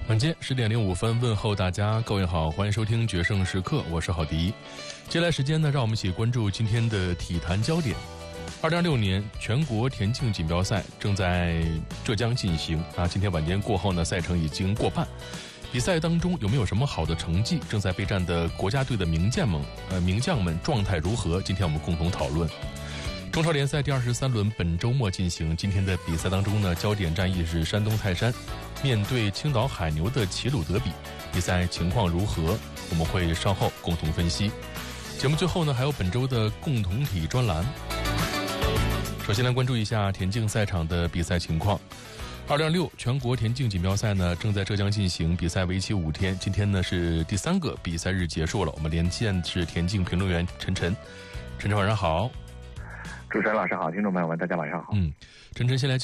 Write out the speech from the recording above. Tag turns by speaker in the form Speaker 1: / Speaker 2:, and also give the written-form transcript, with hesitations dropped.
Speaker 1: 晚间10点05分，问候大家，各位好，欢迎收听决胜时刻，我是郝迪。接下来时间呢，让我们一起关注今天的体坛焦点。2026年全国田径锦标赛正在浙江进行啊，今天晚间过后呢，赛程已经过半。比赛当中有没有什么好的成绩？正在备战的国家队的名将们状态如何？今天我们共同讨论。中超联赛第23轮本周末进行，今天的比赛当中呢，焦点战役是山东泰山面对青岛海牛的齐鲁德比，比赛情况如何？我们会稍后共同分析。节目最后呢，还有本周的共同体专栏。首先来关注一下田径赛场的比赛情况。2026全国田径锦标赛呢正在浙江进行，比赛为期5天，今天呢是第3个比赛日结束了。我们连线是田径评论员陈晨晚上好。
Speaker 2: 主持人老师好，听众朋友们大家晚上好。
Speaker 1: 陈晨先来